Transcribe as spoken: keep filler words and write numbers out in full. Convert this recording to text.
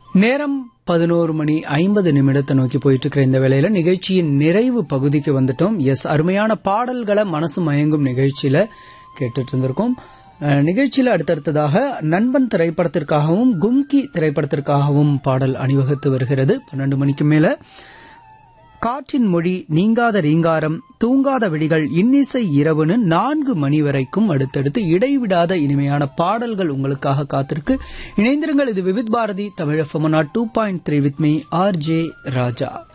நேரம் பதினோரு மணி ஐம்பது நிமிடத்தை நோக்கி போயிட்டு இருக்கிற இந்த வேளையில நிகழ்ச்சியின் நிறைவு பகுதிக்கு வந்துட்டோம். எஸ், அருமையான பாடல்களை மனசு மயங்கும் நிகழ்ச்சியில கேட்டுட்டு இருந்திருக்கோம். நிகழ்ச்சியில அடுத்தடுத்ததாக நண்பன் திரைப்படத்திற்காகவும் கும்கி திரைப்படத்திற்காகவும் பாடல் அணிவகுத்து வருகிறது. பன்னெண்டு மணிக்கு மேல காற்றின் மொழி, நீங்காத ரீங்காரம், தூங்காத விடிகள், இன்னிசை இரவுன்னு நான்கு மணி வரைக்கும் அடுத்தடுத்து இடைவிடாத இனிமையான பாடல்கள் உங்களுக்காக காத்திருக்கு. இணைந்திருங்கள். இது Vividh Bharathi Tamil FM two point three with me R J Raja.